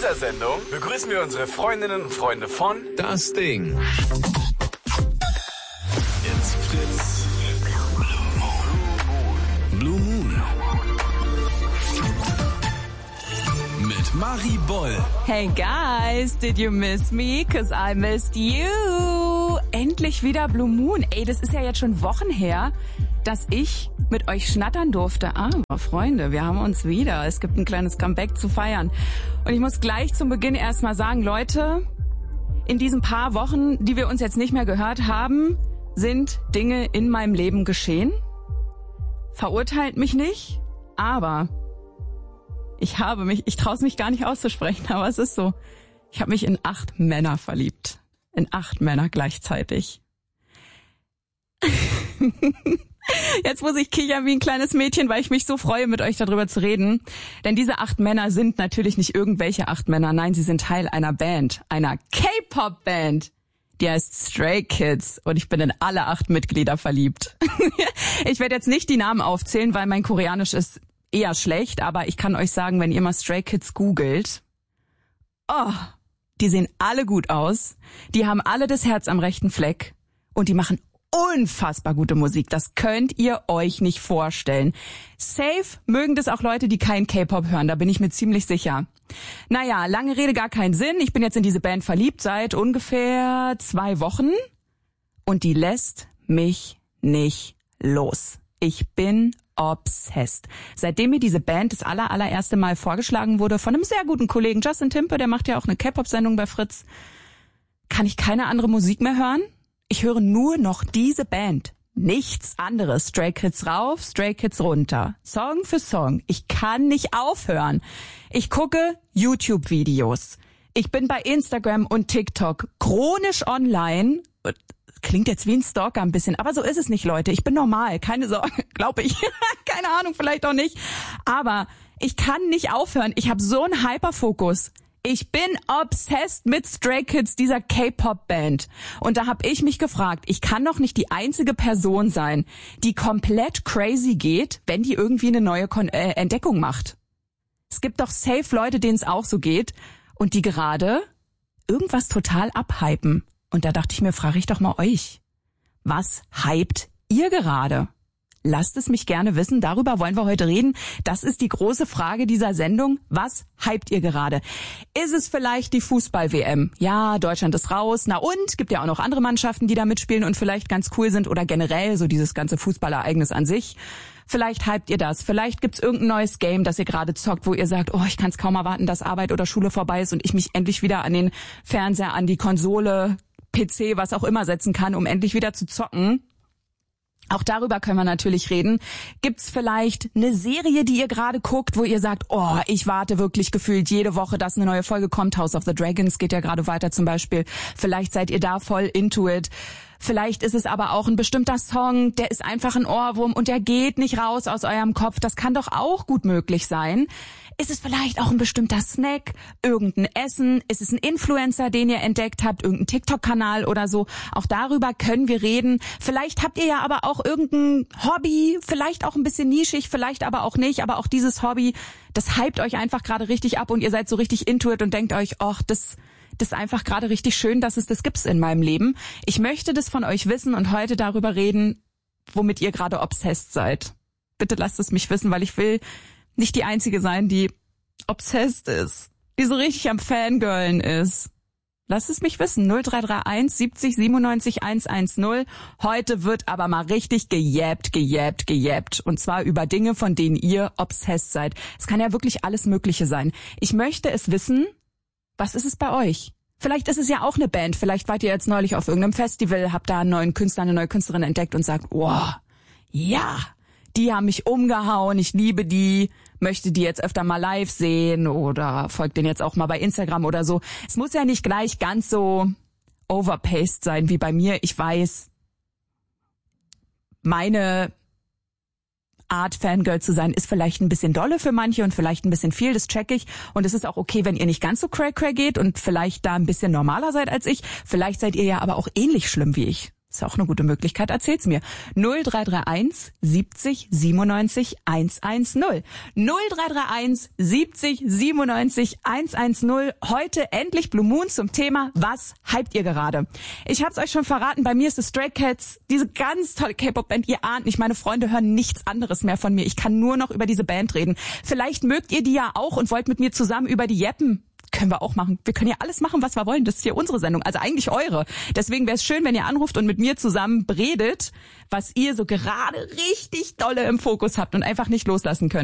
dieser Sendung begrüßen wir unsere Freundinnen und Freunde von Das Ding. It's Fritz. Blue Moon. Mit Marie Boll. Hey guys, did you miss me? 'Cause I missed you. Endlich wieder Blue Moon. Ey, das ist ja jetzt schon Wochen her, dass ich mit euch schnattern durfte. Aber Freunde, wir haben uns wieder. Es gibt ein kleines Comeback zu feiern. Und ich muss gleich zum Beginn erstmal sagen, Leute, in diesen paar Wochen, die wir uns jetzt nicht mehr gehört haben, sind Dinge in meinem Leben geschehen. Verurteilt mich nicht, aber ich traue es mich gar nicht auszusprechen, aber es ist so. Ich habe mich in 8 Männer verliebt. In 8 Männer gleichzeitig. Jetzt muss ich kichern wie ein kleines Mädchen, weil ich mich so freue, mit euch darüber zu reden. Denn diese 8 Männer sind natürlich nicht irgendwelche 8 Männer. Nein, sie sind Teil einer Band, einer K-Pop-Band. Die heißt Stray Kids und ich bin in alle 8 Mitglieder verliebt. Ich werde jetzt nicht die Namen aufzählen, weil mein Koreanisch ist eher schlecht, aber ich kann euch sagen, wenn ihr mal Stray Kids googelt, die sehen alle gut aus, die haben alle das Herz am rechten Fleck und die machen unfassbar gute Musik. Das könnt ihr euch nicht vorstellen. Safe mögen das auch Leute, die keinen K-Pop hören, da bin ich mir ziemlich sicher. Naja, lange Rede, gar keinen Sinn. Ich bin jetzt in diese Band verliebt seit ungefähr 2 Wochen und die lässt mich nicht los. Ich bin obsessed. Seitdem mir diese Band das allererste Mal vorgeschlagen wurde von einem sehr guten Kollegen, Justin Timpe, der macht ja auch eine K-Pop-Sendung bei Fritz, kann ich keine andere Musik mehr hören. Ich höre nur noch diese Band. Nichts anderes. Stray Kids rauf, Stray Kids runter. Song für Song. Ich kann nicht aufhören. Ich gucke YouTube-Videos. Ich bin bei Instagram und TikTok chronisch online. Klingt jetzt wie ein Stalker ein bisschen, aber so ist es nicht, Leute. Ich bin normal, keine Sorge, glaube ich. Keine Ahnung, vielleicht auch nicht. Aber ich kann nicht aufhören. Ich habe so einen Hyperfokus. Ich bin obsessed mit Stray Kids, dieser K-Pop-Band. Und da habe ich mich gefragt, ich kann doch nicht die einzige Person sein, die komplett crazy geht, wenn die irgendwie eine neue Entdeckung macht. Es gibt doch safe Leute, denen es auch so geht und die gerade irgendwas total abhypen. Und da dachte ich mir, frage ich doch mal euch, was hypt ihr gerade? Lasst es mich gerne wissen, darüber wollen wir heute reden. Das ist die große Frage dieser Sendung. Was hypt ihr gerade? Ist es vielleicht die Fußball-WM? Ja, Deutschland ist raus. Na und? Gibt ja auch noch andere Mannschaften, die da mitspielen und vielleicht ganz cool sind oder generell so dieses ganze Fußballereignis an sich. Vielleicht hypt ihr das. Vielleicht gibt's irgendein neues Game, das ihr gerade zockt, wo ihr sagt, ich kann es kaum erwarten, dass Arbeit oder Schule vorbei ist und ich mich endlich wieder an den Fernseher, an die Konsole, PC, was auch immer setzen kann, um endlich wieder zu zocken. Auch darüber können wir natürlich reden. Gibt's vielleicht eine Serie, die ihr gerade guckt, wo ihr sagt, ich warte wirklich gefühlt jede Woche, dass eine neue Folge kommt. House of the Dragons geht ja gerade weiter zum Beispiel. Vielleicht seid ihr da voll into it. Vielleicht ist es aber auch ein bestimmter Song, der ist einfach ein Ohrwurm und der geht nicht raus aus eurem Kopf. Das kann doch auch gut möglich sein. Ist es vielleicht auch ein bestimmter Snack, irgendein Essen? Ist es ein Influencer, den ihr entdeckt habt, irgendein TikTok-Kanal oder so? Auch darüber können wir reden. Vielleicht habt ihr ja aber auch irgendein Hobby, vielleicht auch ein bisschen nischig, vielleicht aber auch nicht. Aber auch dieses Hobby, das hypt euch einfach gerade richtig ab und ihr seid so richtig into it und denkt euch, das ist einfach gerade richtig schön, dass es das gibt in meinem Leben. Ich möchte das von euch wissen und heute darüber reden, womit ihr gerade obsessed seid. Bitte lasst es mich wissen, weil ich will nicht die Einzige sein, die obsessed ist, die so richtig am Fangirlen ist. Lasst es mich wissen, 0331 70 97 110. Heute wird aber mal richtig gejäbt. Und zwar über Dinge, von denen ihr obsessed seid. Es kann ja wirklich alles Mögliche sein. Ich möchte es wissen, was ist es bei euch? Vielleicht ist es ja auch eine Band. Vielleicht wart ihr jetzt neulich auf irgendeinem Festival, habt da einen neuen Künstler, eine neue Künstlerin entdeckt und sagt, ja, die haben mich umgehauen, ich liebe die, möchte die jetzt öfter mal live sehen oder folgt denen jetzt auch mal bei Instagram oder so. Es muss ja nicht gleich ganz so overpaced sein wie bei mir. Ich weiß, meine Art, Fangirl zu sein, ist vielleicht ein bisschen dolle für manche und vielleicht ein bisschen viel, das check ich. Und es ist auch okay, wenn ihr nicht ganz so cray geht und vielleicht da ein bisschen normaler seid als ich. Vielleicht seid ihr ja aber auch ähnlich schlimm wie ich. Ist auch eine gute Möglichkeit, erzähl's mir. 0331 70 97 110. 0331 70 97 110. Heute endlich Blue Moon zum Thema, was hypt ihr gerade? Ich hab's euch schon verraten, bei mir ist es Stray Cats, diese ganz tolle K-Pop-Band. Ihr ahnt nicht, meine Freunde hören nichts anderes mehr von mir. Ich kann nur noch über diese Band reden. Vielleicht mögt ihr die ja auch und wollt mit mir zusammen über die jeppen. Können wir auch machen. Wir können ja alles machen, was wir wollen. Das ist hier unsere Sendung, also eigentlich eure. Deswegen wäre es schön, wenn ihr anruft und mit mir zusammen redet, was ihr so gerade richtig dolle im Fokus habt und einfach nicht loslassen könnt.